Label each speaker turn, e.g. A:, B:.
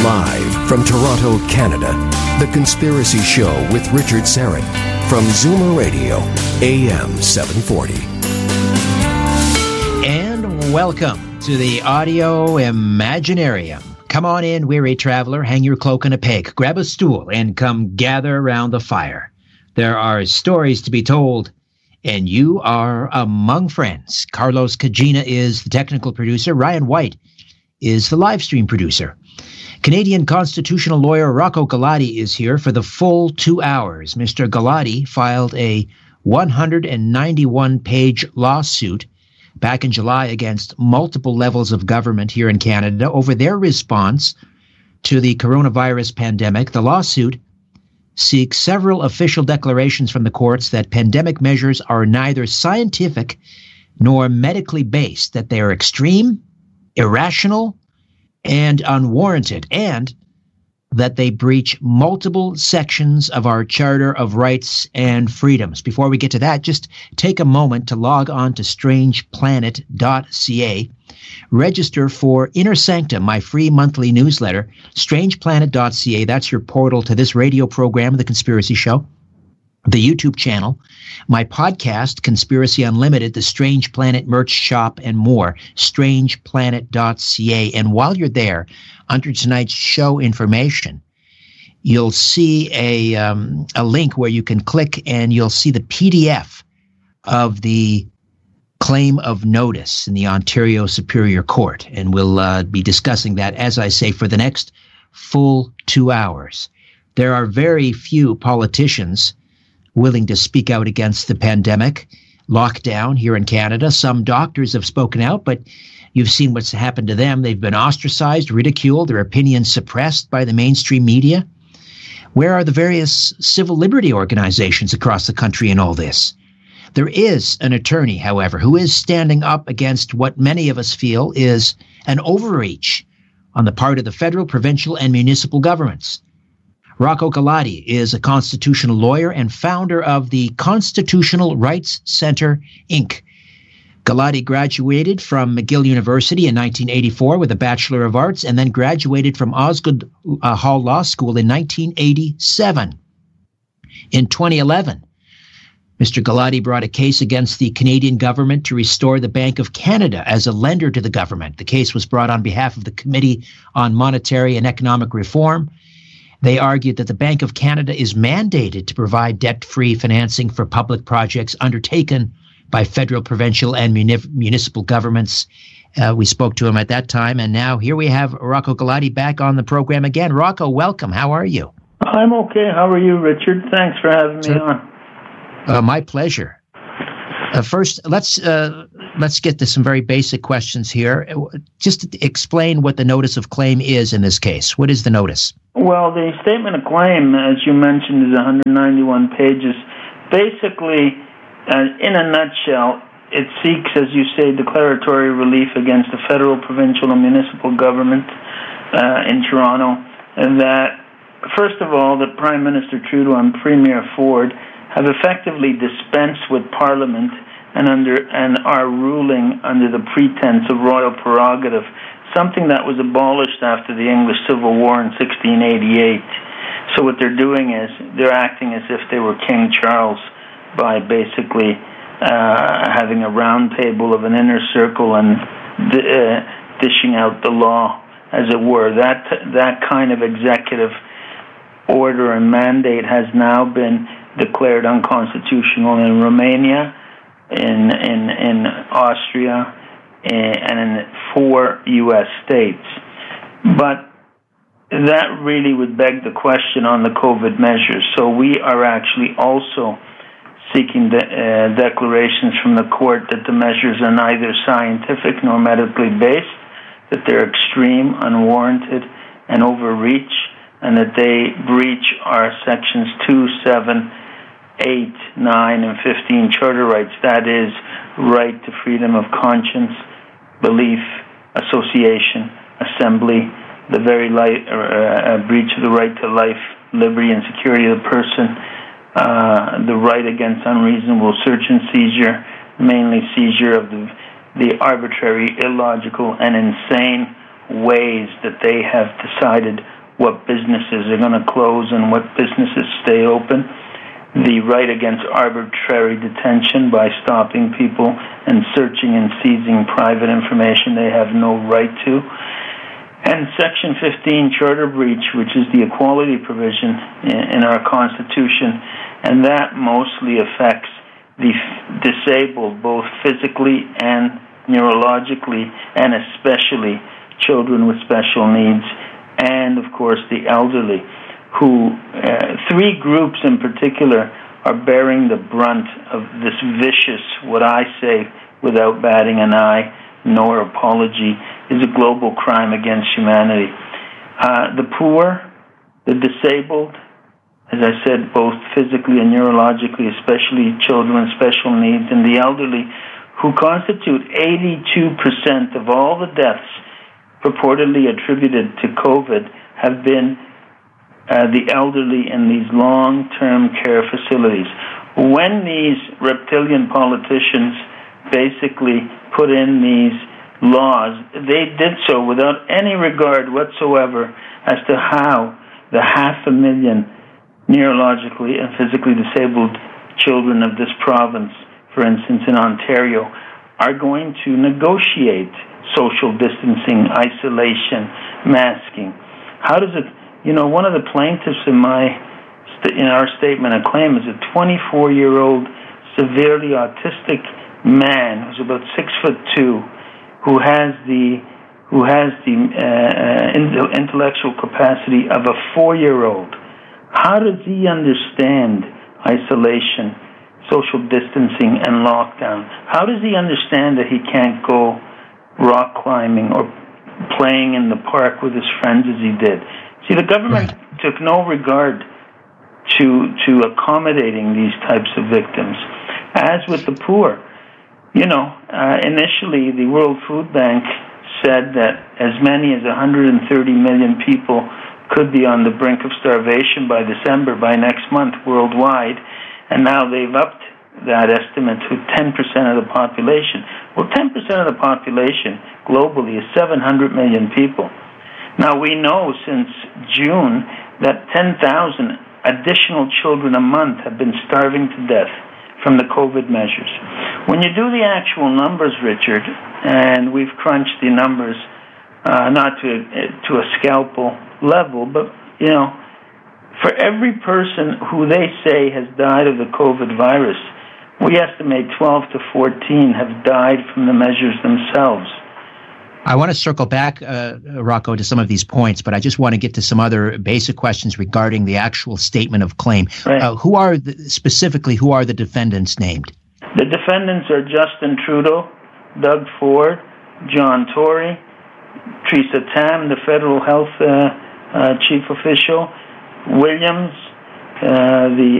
A: Live from Toronto, Canada, The Conspiracy Show with Richard Syrett from Zoomer Radio, AM 740.
B: And welcome to the Audio Imaginarium. Come on in, weary traveler, hang your cloak and a peg, grab a stool, and come gather around the fire. There are stories to be told, and you are among friends. Carlos Cagina is the technical producer. Ryan White is the live stream producer. Canadian constitutional lawyer Rocco Galati is here for the full 2 hours. Mr. Galati filed a 191-page lawsuit back in July against multiple levels of government here in Canada over their response to the coronavirus pandemic. The lawsuit seeks several official declarations from the courts that pandemic measures are neither scientific nor medically based, that they are extreme, irrational, and unwarranted, and that they breach multiple sections of our Charter of Rights and Freedoms. Before we get to that, just take a moment to log on to strangeplanet.ca. Register for Inner Sanctum, my free monthly newsletter. Strangeplanet.ca, that's your portal to this radio program, The Conspiracy Show, the YouTube channel, my podcast, Conspiracy Unlimited, the Strange Planet merch shop, and more. Strangeplanet.ca. And while you're there, under tonight's show information, you'll see a link where you can click and you'll see the PDF of the claim of notice in the Ontario Superior Court. And we'll be discussing that, as I say, for the next full 2 hours. There are very few politicians willing to speak out against the pandemic lockdown here in Canada. Some doctors have spoken out, but you've seen what's happened to them. They've been ostracized, ridiculed, their opinions suppressed by the mainstream media. Where are the various civil liberty organizations across the country in all this? There is an attorney, however, who is standing up against what many of us feel is an overreach on the part of the federal, provincial, and municipal governments. Rocco Galati is a constitutional lawyer and founder of the Constitutional Rights Center, Inc. Galati graduated from McGill University in 1984 with a Bachelor of Arts and then graduated from Osgoode Hall Law School in 1987. In 2011, Mr. Galati brought a case against the Canadian government to restore the Bank of Canada as a lender to the government. The case was brought on behalf of the Committee on Monetary and Economic Reform. They argued that the Bank of Canada is mandated to provide debt-free financing for public projects undertaken by federal, provincial, and municipal governments. We spoke to him at that time, and now here we have Rocco Galati back on the program again. Rocco, welcome. How are you?
C: I'm okay. How are you, Richard? Thanks for having me on.
B: My pleasure. First, let's get to some very basic questions here. Just explain what the notice of claim is in this case. What is the notice?
C: Well, the statement of claim, as you mentioned, is 191 pages. Basically, in a nutshell, it seeks, as you say, declaratory relief against the federal, provincial, and municipal government in Toronto, and that, first of all, that Prime Minister Trudeau and Premier Ford have effectively dispensed with Parliament and are ruling under the pretense of royal prerogative, something that was abolished after the English Civil War in 1688. So what they're doing is they're acting as if they were King Charles by basically having a round table of an inner circle and dishing out the law, as it were. That kind of executive order and mandate has now been declared unconstitutional in Romania, in Austria, and in 4 U.S. states. But that really would beg the question on the COVID measures. So we are actually also seeking declarations from the court that the measures are neither scientific nor medically based, that they're extreme, unwarranted, and overreach, and that they breach our sections 2, 7, 8, 9, and 15 charter rights. That is, right to freedom of conscience, belief, association, assembly, the very breach of the right to life, liberty, and security of the person, the right against unreasonable search and seizure, mainly seizure of the arbitrary, illogical, and insane ways that they have decided what businesses are going to close and what businesses stay open. The right against arbitrary detention by stopping people and searching and seizing private information they have no right to. And Section 15 charter breach, which is the equality provision in our Constitution, and that mostly affects the disabled, both physically and neurologically, and especially children with special needs, and of course the elderly, who three groups in particular are bearing the brunt of this vicious, what I say without batting an eye nor apology, is a global crime against humanity. The poor, the disabled, as I said, both physically and neurologically, especially children with special needs, and the elderly, who constitute 82% of all the deaths purportedly attributed to COVID, have been the elderly in these long-term care facilities. When these reptilian politicians basically put in these laws, they did so without any regard whatsoever as to how the 500,000 neurologically and physically disabled children of this province, for instance in Ontario, are going to negotiate social distancing, isolation, masking. How does it... one of the plaintiffs in our statement of claim is a 24-year-old severely autistic man who's about 6'2", who has the intellectual capacity of a 4-year-old. How does he understand isolation, social distancing, and lockdown? How does he understand that he can't go rock climbing or playing in the park with his friends as he did? See, the government took no regard to accommodating these types of victims. As with the poor, initially the World Food Bank said that as many as 130 million people could be on the brink of starvation by December, by next month, worldwide, and now they've upped that estimate to 10% of the population. Well, 10% of the population globally is 700 million people. Now, we know since June that 10,000 additional children a month have been starving to death from the COVID measures. When you do the actual numbers, Richard, and we've crunched the numbers, not to a scalpel level, but, for every person who they say has died of the COVID virus, we estimate 12 to 14 have died from the measures themselves.
B: I want to circle back, Rocco, to some of these points, but I just want to get to some other basic questions regarding the actual statement of claim.
C: Right.
B: Who are the defendants named?
C: The defendants are Justin Trudeau, Doug Ford, John Tory, Theresa Tam, the federal health chief official, Williams, the